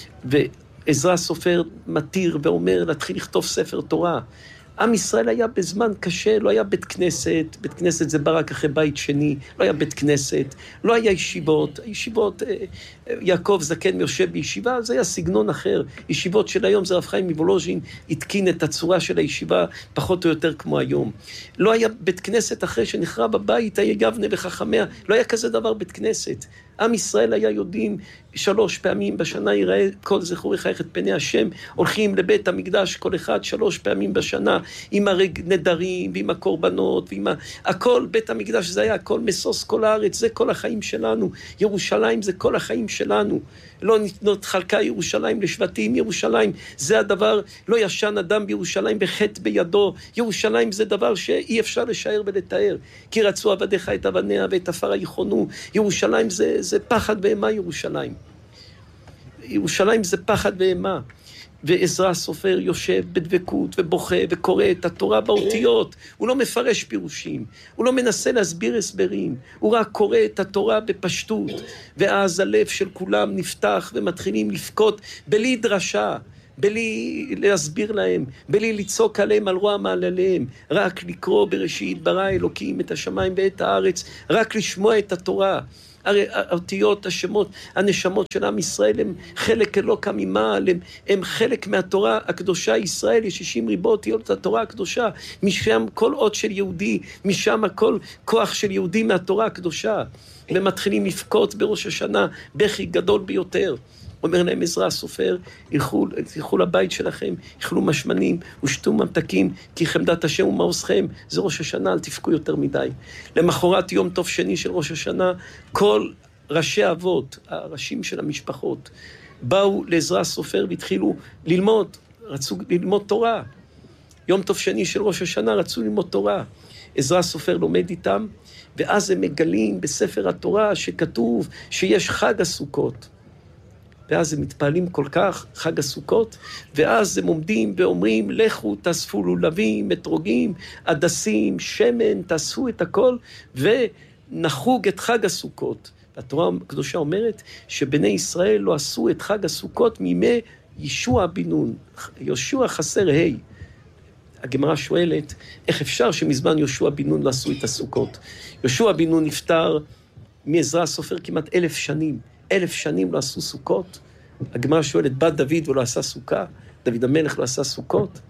ועזרא הסופר מתיר ואומר להתחיל לכתוב ספר תורה, עם ישראל היה בזמן קשה, לא היה בית כנסת, בית כנסת זה בא רק אחרי בית שני, לא היה בית כנסת, לא היה ישיבות, ישיבות, יעקב זקן יושב בישיבה, זה היה סגנון אחר, ישיבות של היום זה רב חיים מוולוז'ין, התקין את הצורה של הישיבה פחות או יותר כמו היום. לא היה בית כנסת אחרי שנחרב בבית, היה יבנה וחכמיה, לא היה כזה דבר בית כנסת. עם ישראל היה יודעים שלוש פעמים בשנה יראה כל זכור יחייך את פני השם, הולכים לבית המקדש כל אחד שלוש פעמים בשנה, עם הרג נדרים ועם הקורבנות, ועם ה... הכל, בית המקדש זה היה הכל מסוס כל הארץ, זה כל החיים שלנו, ירושלים זה כל החיים שלנו, לא נתחלקה ירושלים לשבטים, ירושלים זה הדבר, לא ישן אדם בירושלים בחטא בידו, ירושלים זה דבר שאי אפשר לשער ולתאר, כי רצו עבדיך את אבניה ואת עפר יכונו, ירושלים זה, זה פחד ואימה ירושלים, ירושלים זה פחד ואימה, ועזרא הסופר יושב בדבקות ובוכה וקורא את התורה באותיות. הוא לא מפרש פירושים, הוא לא מנסה להסביר הסברים, הוא רק קורא את התורה בפשטות, ואז הלב של כולם נפתח ומתחילים לפקות בלי דרשה, בלי להסביר להם, בלי לצעוק עליהם על רוע מעלליהם, רק לקרוא בראשית ברא אלוקים את השמיים ואת הארץ, רק לשמוע את התורה. הרי האותיות, השמות, הנשמות של עם ישראל הם חלק אלוקא ממעל, הם, הם חלק מהתורה הקדושה. ישראל יש שישים ריבו אותיות התורה הקדושה, משם כל אות של יהודי, משם כל כוח של יהודי מהתורה הקדושה. והם מתחילים לפקות בראש השנה בכי גדול ביותר. אומר להם עזרא הסופר, ילכו, ילכו לבית שלכם, יאכלו משמנים ושתו ממתקים, כי חמדת השם ומעוזכם, זה ראש השנה, אל תפקו יותר מדי. למחרת יום טוב שני של ראש השנה, כל ראשי אבות, הראשים של המשפחות, באו לעזרא הסופר והתחילו ללמוד, רצו ללמוד תורה. יום טוב שני של ראש השנה רצו ללמוד תורה. עזרא הסופר לומד איתם, ואז הם מגלים בספר התורה שכתוב שיש חג הסוכות. ואז הם מתפעלים כל כך, חג הסוכות, ואז הם עומדים ואומרים, לכו תאספו לולבים, אתרוגים, הדסים, שמן, תאספו את הכל, ונחוג את חג הסוכות. התורה הקדושה אומרת שבני ישראל לא עשו את חג הסוכות מימי ישוע בן נון, יהושע חסר ה'. הגמרא שואלת, איך אפשר שמזמן יהושע בן נון לא עשו את הסוכות? יהושע בן נון נפטר מעזרא הסופר כמעט אלף שנים, אלף שנים לא עשו סוכות. הגמרא שואלת, בת דוד ולא עשה סוכה? דוד המלך לא עשה סוכות?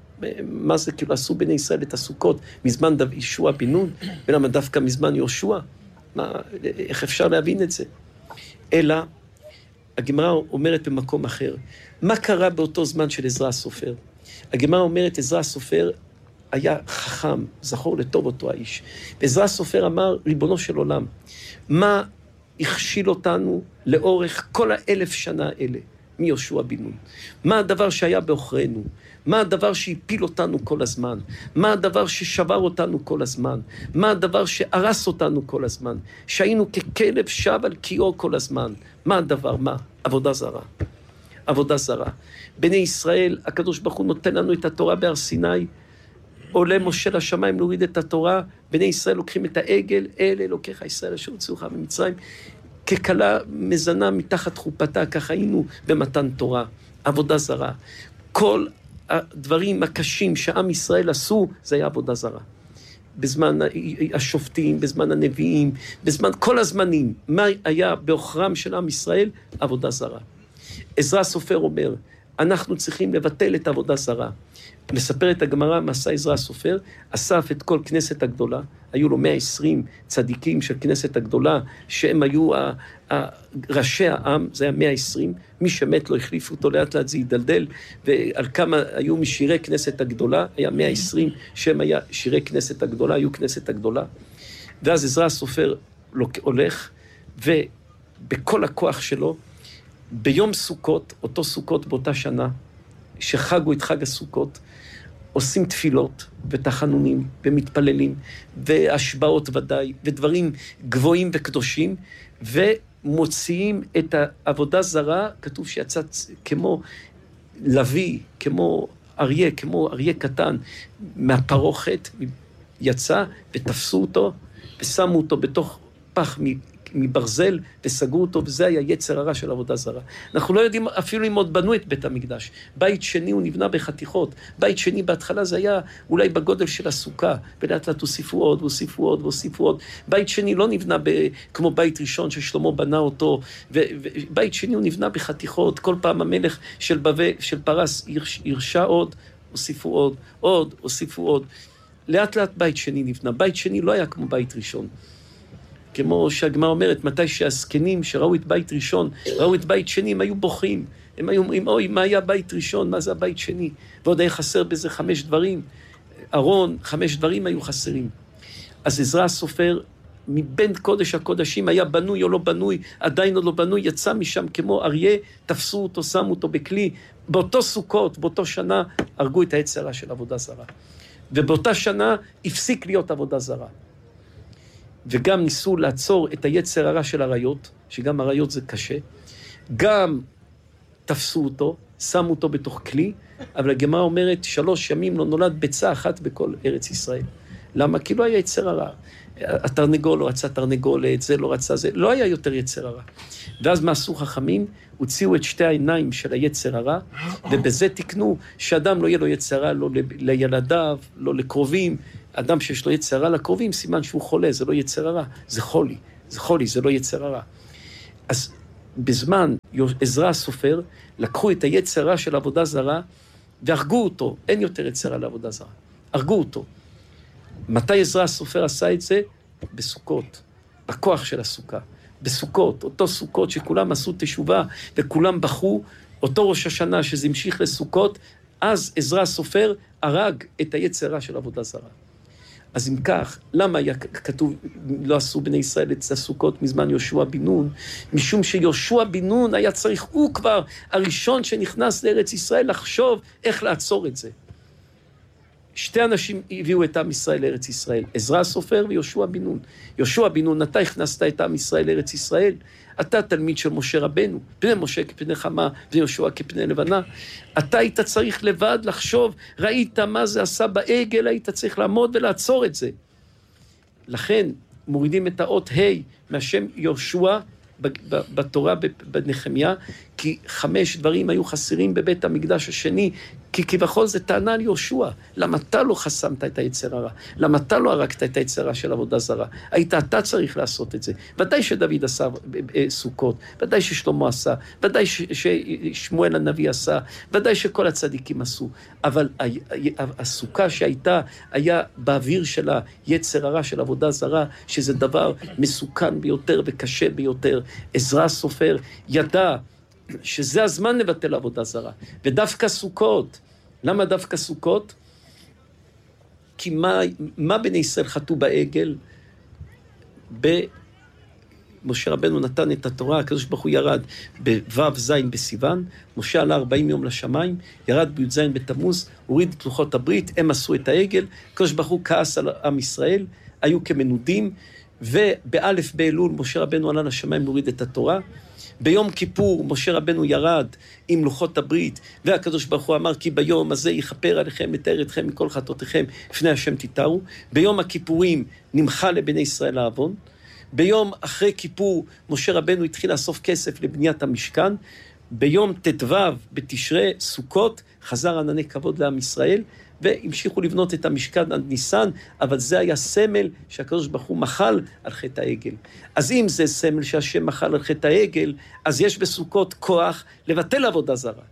מה זה כאילו עשו בני ישראל את הסוכות מזמן יהושע בן נון? ולמה דווקא מזמן יהושע? מה, איך אפשר להבין את זה? אלא, הגמרא אומרת במקום אחר, מה קרה באותו זמן של עזרא הסופר? הגמרא אומרת, עזרא הסופר היה חכם, זכור לטוב אותו האיש. ועזרא הסופר אמר, ריבונו של עולם, מה הכשיל אותנו לאורך כל האלף שנה האלה, מיהושע בן נון? מה הדבר שהיה באוכרנו? מה הדבר שהפיל אותנו כל הזמן? מה הדבר ששבר אותנו כל הזמן? מה הדבר שהרס אותנו כל הזמן? שהיינו ככלב שב על קיאו כל הזמן. מה הדבר? מה? עבודה זרה. עבודה זרה. בני ישראל, הקדוש ברוך הוא נותן לנו את התורה בהר סיני, עולה משה לשמיים להוריד את התורה, בני ישראל לוקחים את העגל, אלה אלוקיך ישראל אשר הוציאוך ממצרים, ככלה מזנה מתחת חופתה, כך היינו במתן תורה, עבודה זרה. כל הדברים הקשים שעם ישראל עשו, זה היה עבודה זרה. בזמן השופטים, בזמן הנביאים, בזמן כל הזמנים, מה היה באוכרם של עם ישראל? עבודה זרה. עזרא הסופר אומר, אנחנו צריכים לבטל את העבודה זרה. מספרת הגמרא, מסע עזרא הסופר, אסף את כל כנסת הגדולה, היו לו מאה ועשרים צדיקים של כנסת הגדולה, שהם היו ה, ה, ראשי העם, זה היה מאה ועשרים, מי שמת לא החליפו אותו, לאט לאט זה ידלדל, ועל כמה היו משירי כנסת הגדולה, היה מאה ועשרים שהם היה שירי כנסת הגדולה, היו כנסת הגדולה, ואז עזרא הסופר הולך, ובכל הכוח שלו, ביום סוכות, אותו סוכות באותה שנה, שחגו את חג הסוכות, עושים תפילות ותחנונים ומתפללים, והשבעות ודאי, ודברים גבוהים וקדושים, ומוציאים את העבודה זרה, כתוב שיצא כמו לוי, כמו אריה, כמו אריה קטן, מהפרוכת, יצא ותפסו אותו, ושמו אותו בתוך פח מברזל, וסגרו אותו, וזה היה יצר הרע של עבודה זרה. אנחנו לא יודעים אפילו אם עוד בנו את בית המקדש. בית שני הוא נבנה בחתיכות. בית שני בהתחלה זה היה אולי בגודל של הסוכה, ולאט לאט הוסיפו עוד, והוסיפו עוד, והוסיפו עוד. בית שני לא נבנה ב... כמו בית ראשון ששלמה בנה אותו, ובית שני הוא נבנה בחתיכות. כל פעם המלך של בבל, של פרס, הרשה עוד, הוסיפו עוד, עוד, הוסיפו עוד. לאט לאט בית שני נבנה. בית שני לא היה כמו בית ראשון. כמו שהגמרא אומרת, מתי שהזקנים שראו את בית ראשון, ראו את בית שני, הם היו בוכים. הם היו אומרים, אוי, מה היה בית ראשון? מה זה הבית שני? ועוד היה חסר בזה חמש דברים. ארון, חמש דברים היו חסרים. אז עזרא הסופר, מבין קודש הקודשים, היה בנוי או לא בנוי, עדיין או לא בנוי, יצא משם כמו אריה, תפסו אותו, שמו אותו בכלי. באותו סוכות, באותו שנה, הרגו את היצר הרע של עבודה זרה. ובאותה שנה הפסיק להיות עבודה זרה. וגם ניסו לעצור את היצר הרע של הריות, שגם הריות זה קשה, גם תפסו אותו, שמו אותו בתוך כלי, אבל הגמרא אומרת, שלוש ימים לא נולד ביצה אחת בכל ארץ ישראל. למה? כי לא היה יצר הרע. התרנגול לא רצה תרנגולת, זה לא רצה זה, לא היה יותר יצר הרע. ואז מה עשו חכמים? הוציאו את שתי העיניים של היצר הרע, ובזה תקנו שאדם לא יהיה לו יצר הרע, לא לילדיו, לא לקרובים. אדם שיש לו יצר הרע לקרובים, סימן שהוא חולה, זה לא יצר הרע, זה חולי. זה חולי, זה לא יצר הרע. אז בזמן עזרא הסופר, לקחו את היצר הרע של עבודה זרה, והרגו אותו. אין יותר יצר הרע לעבודה זרה. הרגו אותו. מתי עזרא הסופר עשה את זה? בסוכות, בכוח של הסוכה. בסוכות, אותו סוכות שכולם עשו תשובה וכולם בכו, אותו ראש השנה שזה המשיך לסוכות, אז עזרא הסופר הרג את היצר הרע של עבודה זרה. אז אם כך, למה היה כתוב, לא עשו בני ישראל את הסוכות מזמן יהושע בן נון? משום שיהושע בן נון היה צריך, הוא כבר הראשון שנכנס לארץ ישראל לחשוב איך לעצור את זה. שתי אנשים הביאו את עם ישראל לארץ ישראל, עזרא הסופר ויהושע בן נון. יהושע בן נון, אתה הכנסת את עם ישראל לארץ ישראל, אתה תלמיד של משה רבנו, פני משה כפני חמה ויהושע כפני לבנה. אתה היית צריך לבד לחשוב, ראית מה זה עשה בעגל, היית צריך לעמוד ולעצור את זה. לכן מורידים את האות ה' מהשם יהושע בתורה בנחמיה, כי חמש דברים היו חסרים בבית המקדש השני, כי כבכל זה טענה על יהושע. למה אתה לא חסמת את היצר הרע? למה אתה לא הרגת את היצר הרע של עבודה זרה? היית אתה צריך לעשות את זה. ודאי שדוד עשה סוכות, ודאי ששלמה עשה, ודאי ששמואל הנביא עשה, ודאי שכל הצדיקים עשו. אבל הסוכה שהייתה, היה באוויר שלה יצר הרע של עבודה זרה, שזה דבר מסוכן ביותר וקשה ביותר. עזרא הסופר ידע שזה הזמן לבטל עבודה זרה. ודווקא סוכות. למה דווקא סוכות? כי מה, מה בני ישראל חטאו בעגל? משה רבנו נתן את התורה, הקדוש ברוך הוא ירד בו' ז' בסיוון, משה עלה ארבעים יום לשמיים, ירד בי' ז' בתמוז, הוריד את לוחות הברית, הם עשו את העגל, הקדוש ברוך הוא כעס על עם ישראל, היו כמנודים, ובאלף באלול משה רבנו עלה לשמיים להוריד את התורה, ביום כיפור משה רבנו ירד עם לוחות הברית, והקדוש ברוך הוא אמר כי ביום הזה יכפר עליכם, יתאר אתכם מכל חטאותיכם, לפני השם תתארו. ביום הכיפורים נמחה לבני ישראל העוון. ביום אחרי כיפור משה רבנו התחיל לאסוף כסף לבניית המשכן. ביום ט"ו בתשרי סוכות חזר ענני כבוד לעם ישראל, והמשיכו לבנות את המשכן עד ניסן, אבל זה היה סמל שהקדוש ברוך הוא מחל על חטא העגל. אז אם זה סמל שהשם מחל על חטא העגל, אז יש בסוכות כוח לבטל עבודה זרה.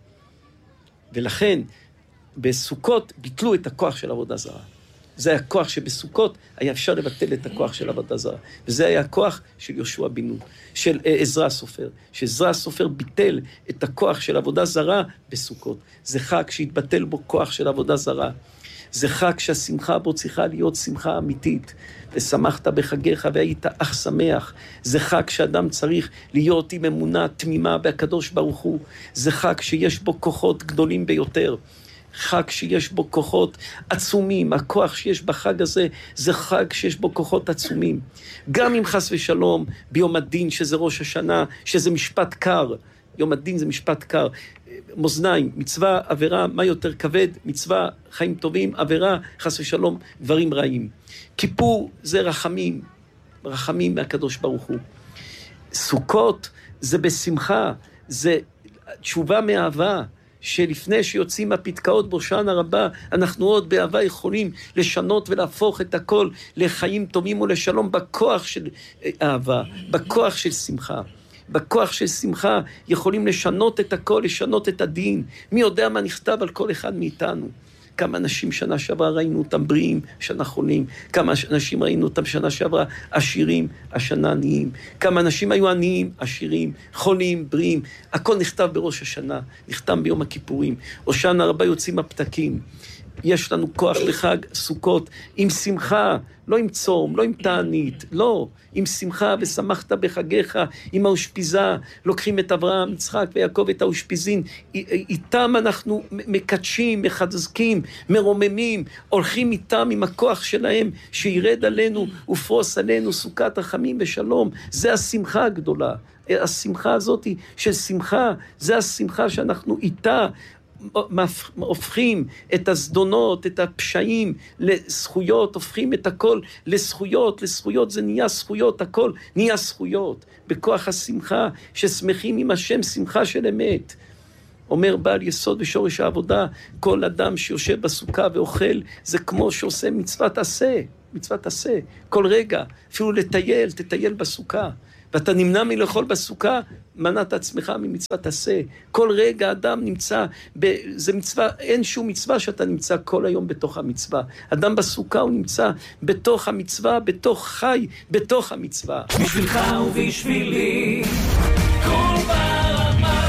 ולכן בסוכות ביטלו את הכוח של עבודה זרה. זה היה כוח שבסוכות היה אפשר לבטל את הכוח של עבודה זרה. וזה היה הכוח של יהושע בן נון, של עזרא הסופר. שעזרא הסופר ביטל את הכוח של עבודה זרה בסוכות. זה חג שהתבטל בו כוח של עבודה זרה. זה חג שהשמחה בו צריכה להיות שמחה אמיתית. ושמחת בחגיך והיית אך שמח. זה חג שאדם צריך להיות עם אמונה תמימה בהקדוש ברוך הוא. זה חג שיש בו כוחות גדולים ביותר. חג שיש בו כוחות עצומים. הכוח שיש בחג הזה זה חג שיש בו כוחות עצומים. גם אם חס ושלום ביום הדין שזה ראש השנה, שזה משפט קר. יום הדין זה משפט קר. מאזניים, מצווה, עבירה, מה יותר כבד? מצווה, חיים טובים, עבירה, חס ושלום, דברים רעים. כיפור זה רחמים, רחמים מהקדוש ברוך הוא. סוכות זה בשמחה, זה תשובה מאהבה, שלפני שיוצאים הפתקאות בראשן הרבה, אנחנו עוד באהבה יכולים לשנות ולהפוך את הכל לחיים טובים ולשלום בכוח של אהבה, בכוח של שמחה. בכוח של שמחה יכולים לשנות את הכל, לשנות את הדין. מי יודע מה נכתב על כל אחד מאיתנו? כמה אנשים שנה שעברה ראינו אותם בריאים, שנה חולים. כמה אנשים ראינו אותם שנה שעברה עשירים, השנה עניים. כמה אנשים היו עניים, עשירים, חולים, בריאים. הכל נכתב בראש השנה, נכתב ביום הכיפורים. הושענא רבה יוצאים הפתקים. יש לנו כוח בחג סוכות, עם שמחה, לא עם צום, לא עם תענית, לא, עם שמחה ושמחת בחגיך, עם האושפיזה, לוקחים את אברהם, יצחק ויעקב את האושפיזין, איתם אנחנו מקדשים, מחזקים, מרוממים, הולכים איתם עם הכוח שלהם, שירד עלינו ופרוס עלינו סוכת רחמים ושלום, זה השמחה הגדולה, השמחה הזאת של שמחה, זה השמחה שאנחנו איתה, הופכים את הזדונות, את הפשעים לזכויות, הופכים את הכל לזכויות, לזכויות זה נהיה זכויות, הכל נהיה זכויות, בכוח השמחה, ששמחים עם השם, שמחה של אמת. אומר בעל יסוד ושורש העבודה, כל אדם שיושב בסוכה ואוכל, זה כמו שעושה מצוות עשה, מצוות עשה, כל רגע, אפילו לטייל, תטייל בסוכה. ואתה נמנע מלאכול בסוכה, מנעת עצמך ממצוות עשה. כל רגע אדם נמצא, ב... זה מצווה, אין שום מצווה שאתה נמצא כל היום בתוך המצווה. אדם בסוכה הוא נמצא בתוך המצווה, בתוך חי, בתוך המצווה. בשבילך ובשבילי, כל ברמה.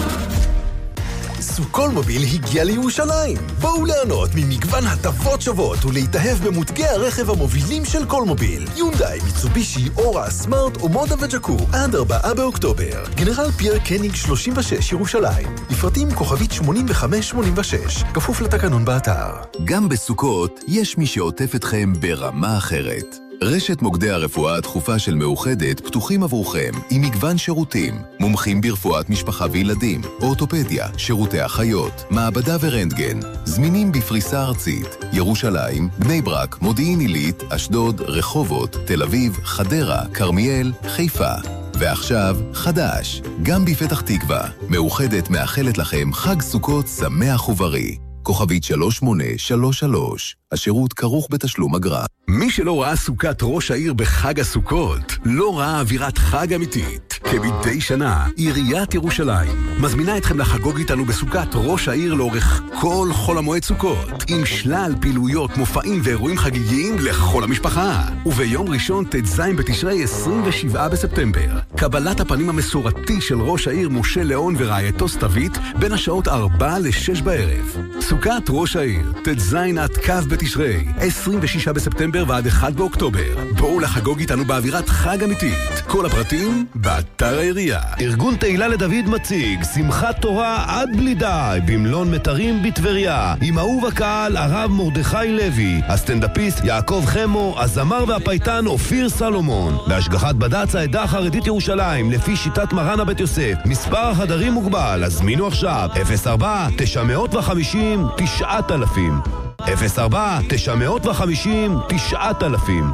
סוכול מוביל הגיע לירושלים. בואו ליהנות ממגוון הטבות שוות ולהתאהב במותגי הרכב המובילים של קולמוביל. יונדאי, מיצובישי, אורה, סמארט ומודה וג'קור עד ארבעה באוקטובר. גנרל פייר קניג שלושים ושש ירושלים. לפרטים כוכבית שמונים וחמש שמונים ושש. כפוף לתקנון באתר. גם בסוכות יש מי שעוטף אתכם ברמה אחרת. רשת מוקדי הרפואה הדחופה של מאוחדת פתוחים עבורכם עם מגוון שירותים, מומחים ברפואת משפחה וילדים, אורתופדיה, שירותי אחיות, מעבדה ורנטגן, זמינים בפריסה ארצית, ירושלים, בני ברק, מודיעין עילית, אשדוד, רחובות, תל אביב, חדרה, כרמיאל, חיפה. ועכשיו, חדש, גם בפתח תקווה, מאוחדת מאחלת לכם חג סוכות שמח ובריא. כוכבית שלוש שמונה שלוש שלוש. השירות כרוך בתשלום אגרה. מי שלא ראה סוכת ראש העיר בחג הסוכות, לא ראה אווירת חג אמיתית. כמדי שנה, עיריית ירושלים מזמינה אתכם לחגוג איתנו בסוכת ראש העיר לאורך כל חול המועד סוכות, עם שלל פעילויות, מופעים ואירועים חגיגיים לכל המשפחה. וביום ראשון תז בתשרי עשרים ושבעה בספטמבר, קבלת הפנים המסורתי של ראש העיר משה ליאון ורעייתו סתווית בין השעות ארבע לשש בערב. סוכת ראש העיר, תז עד כ' בתשרי, עשרים ושישה בספטמבר ועד אחד באוקטובר. בואו לחגוג איתנו באווירת חג אמיתית. כל הפרטים באתר העירייה. ארגון תהילה לדוד מציג שמחת תורה עד בלי די במלון מטרים בטבריה, עם אהוב הקהל הרב מרדכי לוי, הסטנדאפיסט יעקב חמו, הזמר והפייטן אופיר סלומון, בהשגחת בד"ץ העדה החרדית ירושלים לפי שיטת מרן הבית יוסף. מספר החדרים מוגבל, הזמינו עכשיו אפס ארבע תשע חמשים תשעת אלפים, אפס ארבע תשע חמשים תשעת אלפים.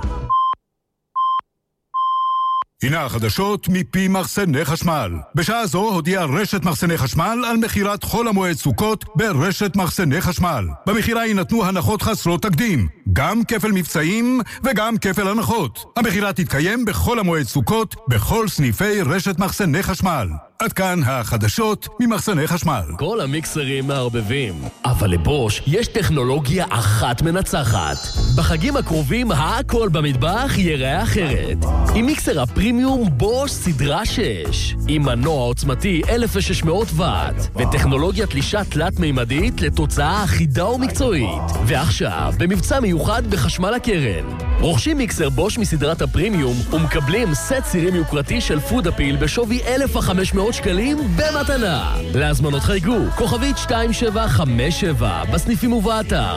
הנה החדשות מפי מחסני חשמל. בשעה זו הודיעה רשת מחסני חשמל על מחירת חול המועד סוכות ברשת מחסני חשמל. במחירה יינתנו הנחות חסרות תקדים, גם כפל מבצעים וגם כפל הנחות. המחירה תתקיים בכל המועד סוכות בכל סניפי רשת מחסני חשמל. עד כאן החדשות ממחסני חשמל. כל המיקסרים מערבבים, אבל לבוש יש טכנולוגיה אחת מנצחת. בחגים הקרובים הכל במטבח ייראה אחרת. עם מיקסר הפרימיום בוש סדרה שש, עם מנוע עוצמתי אלף ושש מאות וואט, וטכנולוגיה תלישה תלת-מימדית לתוצאה אחידה ומקצועית. ועכשיו, במבצע מיוחד בחשמל הקרן. רוכשים מיקסר בוש מסדרת הפרימיום ומקבלים סט סירים יוקרתי של פוד אפיל בשווי אלף וחמש מאות שקלים במתנה. להזמנות חייגו, כוכבית שתיים שבע חמש שבע, בסניפים ובאתר.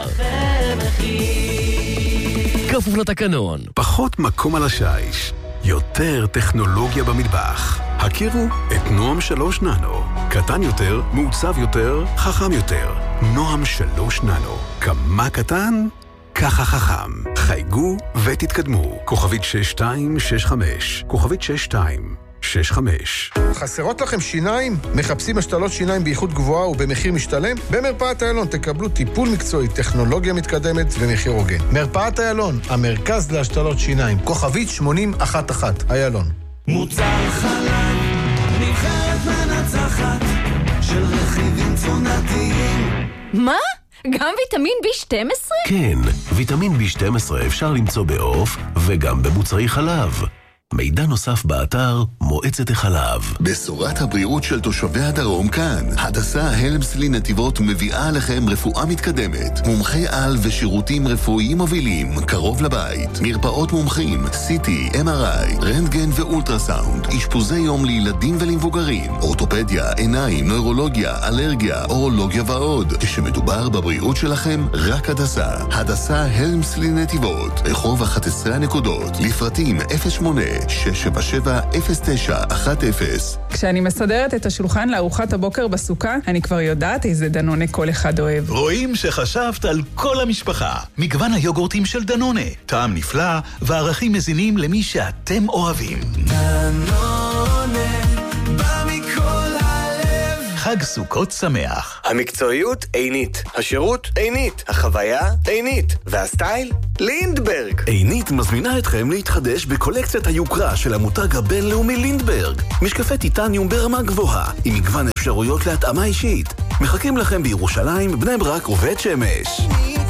כפוף לתקנון. פחות מקום על השיש, יותר טכנולוגיה במטבח. הכירו את נועם שלוש ננו. קטן יותר, מעוצב יותר, חכם יותר. נועם שלוש ננו. כמה קטן? ככה חכם. חייגו ותתקדמו. כוכבית שש שתיים שש חמש. כוכבית שש שתיים שש חמש. חסרות לכם שיניים? מחפשים השתלות שיניים באיכות גבוהה ובמחיר משתלם? במרפאת איילון תקבלו טיפול מקצועי, טכנולוגיה מתקדמת ומחיר הוגן. מרפאת איילון, המרכז להשתלות שיניים. כוכבית שמונים אחת אחת. איילון. מוצר חלב, נבחרת מנצחת של רכיבים תזונתיים. מה? גם ויטמין בי שתים עשרה? כן, ויטמין בי שתים עשרה אפשר למצוא בעוף וגם במוצרי חלב. מידע נוסף באתר מועצת החלב. בשורת הבריאות של תושבי הדרום כאן. הדסה הלמסלי נתיבות מביאה לכם רפואה מתקדמת. מומחי על ושירותים רפואיים מובילים, קרוב לבית. מרפאות מומחים, סי טי, אם אר איי, רנטגן ואולטרסאונד. אשפוזי יום לילדים ולמבוגרים. אורתופדיה, עיניים, נוירולוגיה, אלרגיה, אורולוגיה ועוד. כשמדובר בבריאות שלכם, רק הדסה. הדסה הלמסלי נתיבות. רחוב אחת עשרה נקודות. לפרטים אפס שמונה שש שבע שבע אפס תשע אחת אפס. כשאני מסדרת את השולחן לארוחת הבוקר בסוכה, אני כבר יודעת איזה דנונה כל אחד אוהב. רואים שחשבת על כל המשפחה. מגוון היוגורטים של דנונה. טעם נפלא וערכים מזינים למי שאתם אוהבים. דנונה, בא מכל הלב. חג סוכות שמח. המקצועיות עינית, השירות עינית, החוויה עינית, והסטייל לינדברג. עינית מזמינה אתכם להתחדש בקולקציית היוקרה של המותג הבינלאומי לינדברג. משקפי טיטניום ברמה גבוהה, עם מגוון אפשרויות להתאמה אישית. מחכים לכם בירושלים, בני ברק ובית שמש.